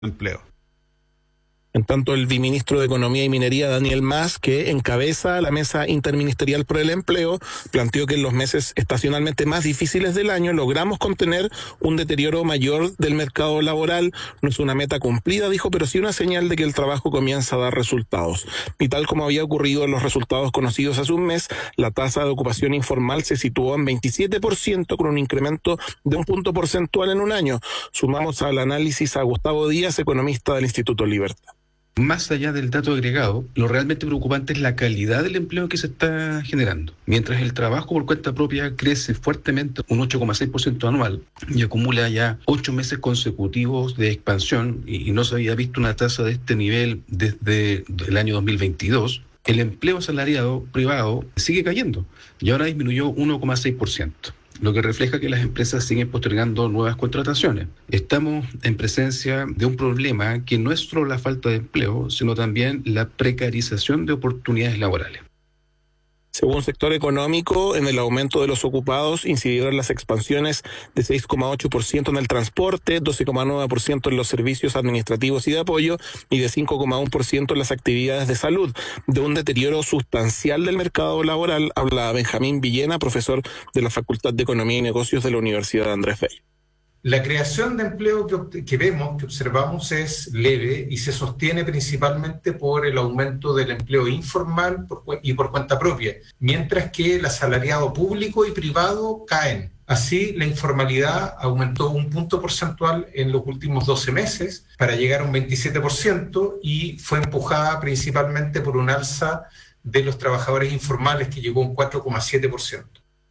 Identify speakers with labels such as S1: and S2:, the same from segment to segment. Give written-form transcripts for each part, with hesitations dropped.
S1: empleo.
S2: En tanto, el viceministro de Economía y Minería, Daniel Mas, que encabeza la mesa interministerial por el empleo, planteó que en los meses estacionalmente más difíciles del año logramos contener un deterioro mayor del mercado laboral. No es una meta cumplida, dijo, pero sí una señal de que el trabajo comienza a dar resultados. Y tal como había ocurrido en los resultados conocidos hace un mes, la tasa de ocupación informal se situó en 27%, con un incremento de un punto porcentual en un año. Sumamos al análisis a Gustavo Díaz, economista del Instituto Libertad.
S3: Más allá del dato agregado, lo realmente preocupante es la calidad del empleo que se está generando. Mientras el trabajo por cuenta propia crece fuertemente, un 8,6% anual, y acumula ya 8 meses consecutivos de expansión, y no se había visto una tasa de este nivel desde el año 2022, el empleo asalariado privado sigue cayendo, y ahora disminuyó 1,6%. Lo que refleja que las empresas siguen postergando nuevas contrataciones. Estamos en presencia de un problema que no es solo la falta de empleo, sino también la precarización de oportunidades laborales.
S2: Según sector económico, en el aumento de los ocupados incidieron las expansiones de 6,8% en el transporte, 12,9% en los servicios administrativos y de apoyo y de 5,1% en las actividades de salud. De un deterioro sustancial del mercado laboral habla Benjamín Villena, profesor de la Facultad de Economía y Negocios de la Universidad de Andrés Bello.
S4: La creación de empleo que observamos es leve y se sostiene principalmente por el aumento del empleo informal y por cuenta propia, mientras que el asalariado público y privado caen. Así, la informalidad aumentó un punto porcentual en los últimos 12 meses para llegar a un 27% y fue empujada principalmente por un alza de los trabajadores informales que llegó a un 4,7%.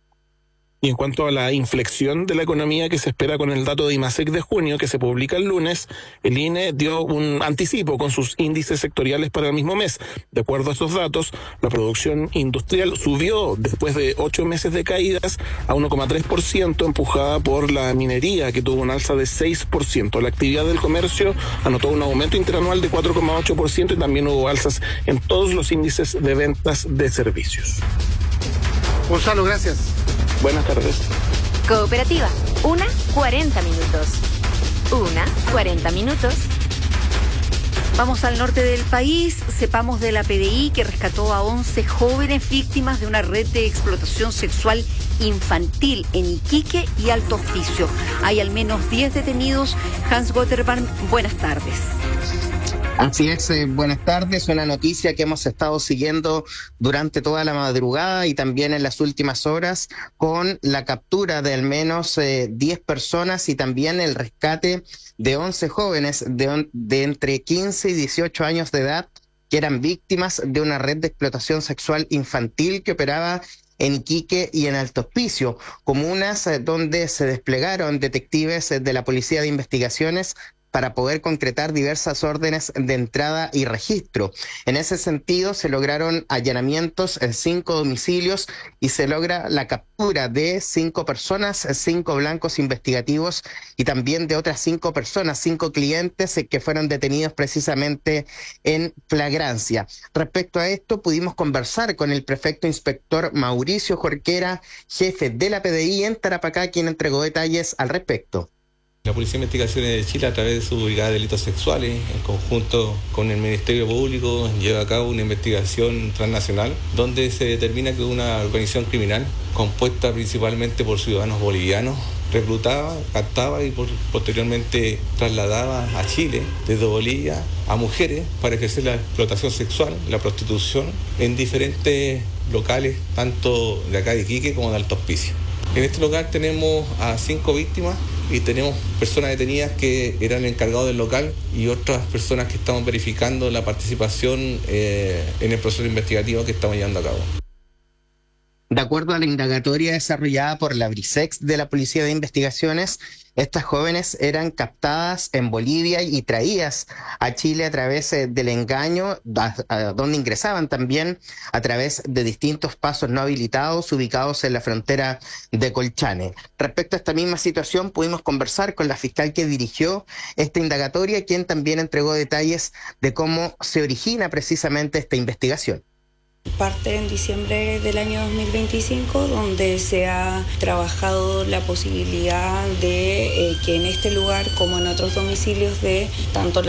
S2: Y en cuanto a la inflexión de la economía que se espera con el dato de IMASEC de junio, que se publica el lunes, el INE dio un anticipo con sus índices sectoriales para el mismo mes. De acuerdo a esos datos, la producción industrial subió después de 8 meses de caídas a 1,3%, empujada por la minería, que tuvo un alza de 6%. La actividad del comercio anotó un aumento interanual de 4,8% y también hubo alzas en todos los índices de ventas de servicios.
S1: Gonzalo, gracias.
S2: Buenas tardes.
S5: Cooperativa, 1:40 minutos. 1:40 minutos.
S6: Vamos al norte del país. Sepamos de la PDI que rescató a 11 jóvenes víctimas de una red de explotación sexual infantil en Iquique y Alto Hospicio. Hay al menos 10 detenidos. Hans Gotterbarn, buenas tardes.
S7: Así es, buenas tardes. Una noticia que hemos estado siguiendo durante toda la madrugada y también en las últimas horas, con la captura de al menos 10 personas y también el rescate de 11 jóvenes de entre 15 y 18 años de edad que eran víctimas de una red de explotación sexual infantil que operaba en Iquique y en Alto Hospicio, comunas donde se desplegaron detectives de la Policía de Investigaciones para poder concretar diversas órdenes de entrada y registro. En ese sentido, se lograron allanamientos en 5 domicilios y se logra la captura de 5 personas, 5 blancos investigativos y también de otras 5 personas, 5 clientes que fueron detenidos precisamente en flagrancia. Respecto a esto, pudimos conversar con el prefecto inspector Mauricio Jorquera, jefe de la PDI en Tarapacá, quien entregó detalles al respecto.
S8: La Policía de Investigaciones de Chile, a través de su Brigada de Delitos Sexuales, en conjunto con el Ministerio Público, lleva a cabo una investigación transnacional donde se determina que una organización criminal compuesta principalmente por ciudadanos bolivianos reclutaba, captaba y posteriormente trasladaba a Chile desde Bolivia a mujeres para ejercer la explotación sexual, la prostitución en diferentes locales, tanto de acá de Iquique como de Alto Hospicio. En este lugar tenemos a 5 víctimas y tenemos personas detenidas que eran encargados del local y otras personas que estamos verificando la participación en el proceso investigativo que estamos llevando a cabo.
S7: De acuerdo a la indagatoria desarrollada por la Brisex de la Policía de Investigaciones, estas jóvenes eran captadas en Bolivia y traídas a Chile a través del engaño, donde ingresaban también a través de distintos pasos no habilitados ubicados en la frontera de Colchane. Respecto a esta misma situación, pudimos conversar con la fiscal que dirigió esta indagatoria, quien también entregó detalles de cómo se origina precisamente esta investigación.
S9: Parte en diciembre del año 2025, donde se ha trabajado la posibilidad de que en este lugar, como en otros domicilios de tanto